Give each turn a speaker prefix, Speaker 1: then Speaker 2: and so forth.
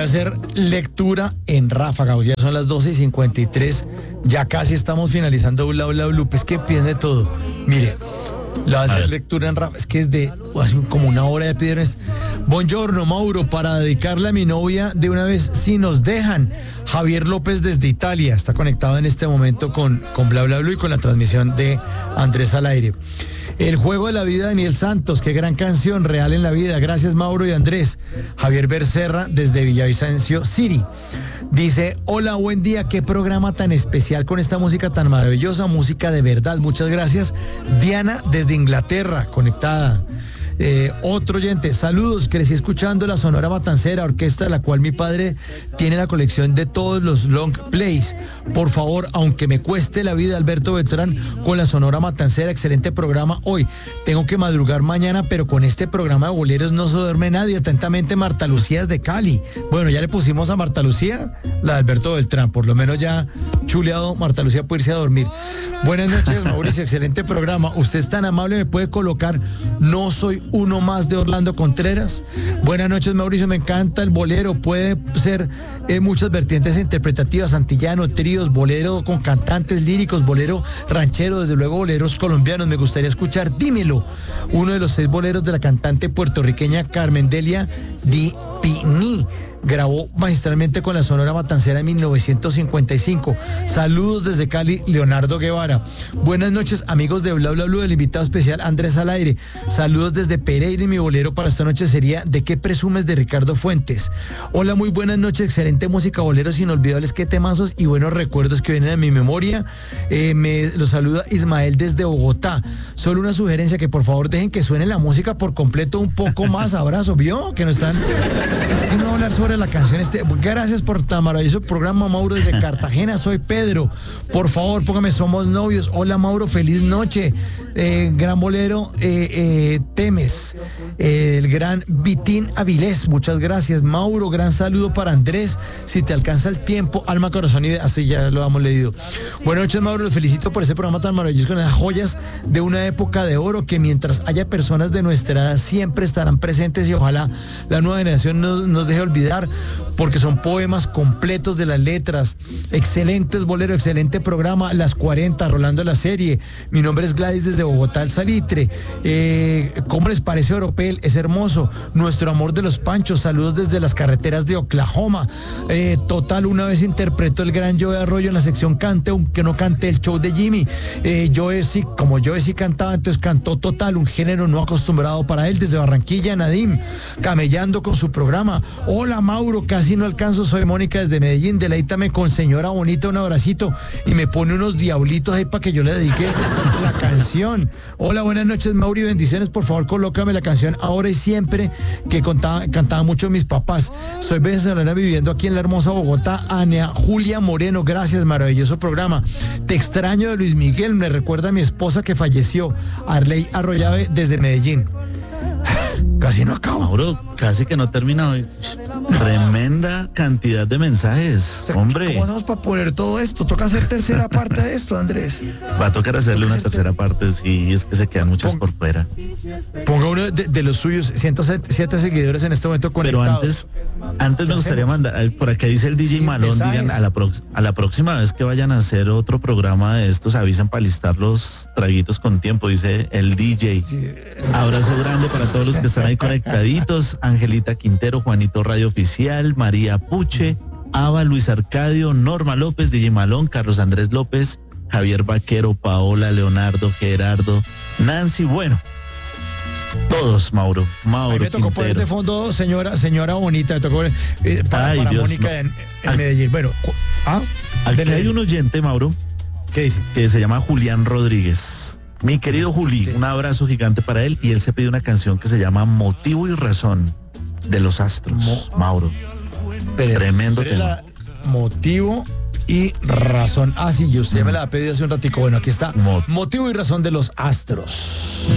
Speaker 1: hacer lectura en ráfaga. Ya son las 12:53. Ya casi estamos finalizando Bla Bla Blue. Pues que piense todo. Mire, la voy a hacer lectura en ráfaga. Es que es de hace como una hora de pidieron. Buongiorno, Mauro, para dedicarle a mi novia de una vez, si nos dejan. Javier López desde Italia. Está conectado en este momento con Bla Bla Blue y con la transmisión de Andrés al aire. El juego de la vida, Daniel Santos, qué gran canción, real en la vida. Gracias, Mauro y Andrés. Javier Bercerra desde Villavicencio City. Dice, hola, buen día, qué programa tan especial con esta música tan maravillosa, música de verdad, muchas gracias. Diana desde Inglaterra, conectada. Otro oyente, saludos, crecí escuchando la Sonora Matancera, orquesta de la cual mi padre tiene la colección de todos los long plays. Por favor, aunque me cueste la vida, Alberto Beltrán, con la Sonora Matancera, excelente programa hoy. Tengo que madrugar mañana, pero con este programa de boleros no se duerme nadie. Atentamente, Marta Lucía de Cali. Bueno, ya le pusimos a Marta Lucía la de Alberto Beltrán, por lo menos ya chuleado, Marta Lucía puede irse a dormir. Buenas noches, Mauricio, excelente programa. Usted es tan amable, me puede colocar No soy uno más de Orlando Contreras. Buenas noches, Mauricio, me encanta el bolero, puede ser muchas vertientes interpretativas, antillano, tríos, bolero con cantantes líricos, bolero ranchero, desde luego boleros colombianos. Me gustaría escuchar Dímelo, uno de los 6 boleros de la cantante puertorriqueña Carmen Delia Di Pini. Grabó magistralmente con la Sonora Matancera en 1955. Saludos desde Cali, Leonardo Guevara. Buenas noches, amigos de Bla Bla Blue, del invitado especial Andrés al aire. Saludos desde Pereira y mi bolero para esta noche sería ¿De qué presumes? De Ricardo Fuentes. Hola, muy buenas noches, excelente música, boleros inolvidables, qué temazos y buenos recuerdos que vienen a mi memoria. Me los saluda Ismael desde Bogotá. Solo una sugerencia, que por favor dejen que suene la música por completo un poco más. Abrazo, ¿vio? Que no están... Es que no hablar sobre la canción. Gracias por tan maravilloso programa, Mauro, desde Cartagena. Soy Pedro. Por favor, póngame Somos Novios. Hola, Mauro, feliz noche. Gran bolero, Temes. El gran Vitín Avilés. Muchas gracias, Mauro. Gran saludo para Andrés. Si te alcanza el tiempo, alma, corazón y así ya lo hemos leído. Buenas noches, Mauro. Los felicito por ese programa tan maravilloso con las joyas de una época de oro que mientras haya personas de nuestra edad siempre estarán presentes y ojalá la nueva generación nos deje olvidar, porque son poemas completos de las letras, excelentes boleros, excelente programa, Las 40, Rolando la serie. Mi nombre es Gladys desde Bogotá, el Salitre. ¿Cómo les parece Oropel? Es hermoso. Nuestro amor de los Panchos, saludos desde las carreteras de Oklahoma. Total, una vez interpretó el gran Joe Arroyo en la sección Cante, aunque no cante el show de Jimmy. Como Joe sí cantaba, entonces cantó Total, un género no acostumbrado para él, desde Barranquilla, Nadim, camellando con su programa. Hola, Mauro, casi no alcanzo, soy Mónica desde Medellín, deleítame con Señora Bonita, un abracito, y me pone unos diablitos ahí para que yo le dedique la canción. Hola, buenas noches, Mauro, y bendiciones, por favor colócame la canción Ahora y Siempre, que cantaba mucho mis papás. Soy venezolana viviendo aquí en la hermosa Bogotá. Ana Julia Moreno, gracias, maravilloso programa. Te extraño, de Luis Miguel, me recuerda a mi esposa que falleció. Arley Arroyave desde Medellín. Casi no acabo.
Speaker 2: Mauro, casi que no termina hoy. Tremenda cantidad de mensajes,
Speaker 1: o sea,
Speaker 2: hombre.
Speaker 1: ¿Cómo hacemos para poner todo esto? Toca hacer tercera parte de esto, Andrés.
Speaker 2: Va a tocar hacerle una tercera parte, si es que se quedan muchas por fuera.
Speaker 1: Ponga uno de los suyos, 107 seguidores en este momento conectados.
Speaker 2: Pero antes me gustaría mandar, por acá dice el DJ Malón, digan a la próxima vez que vayan a hacer otro programa de estos, avisan para listar los traguitos con tiempo, dice el DJ. Abrazo grande para todos los que están ahí conectaditos. Angelita Quintero, Juanito Radio Oficial, María Puche, Ava, Luis Arcadio, Norma López, DJ Malón, Carlos Andrés López, Javier Vaquero, Paola, Leonardo, Gerardo, Nancy, bueno, todos, Mauro
Speaker 1: me tocó
Speaker 2: Quintero.
Speaker 1: poner de fondo señora Bonita, me tocó para
Speaker 2: Dios,
Speaker 1: Mónica
Speaker 2: no.
Speaker 1: en Medellín. Bueno,
Speaker 2: aquí hay un oyente, Mauro,
Speaker 1: ¿qué dice?
Speaker 2: que se llama Julián Rodríguez. Mi querido Juli, un abrazo gigante para él, y él se pide una canción que se llama Motivo y Razón de Los Astros, Mauro. Tremendo tema.
Speaker 1: Motivo y Razón. Sí, usted me la ha pedido hace un ratico. Bueno, aquí está. Motivo y Razón de Los Astros.